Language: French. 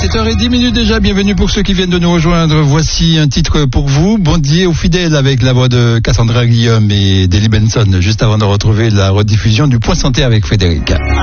7h10 déjà, bienvenue pour ceux qui viennent de nous rejoindre. Voici un titre pour vous, Bondier aux fidèles, avec la voix de Cassandra Guillaume et d'Eli Benson, juste avant de retrouver la rediffusion du Point Santé avec Frédéric.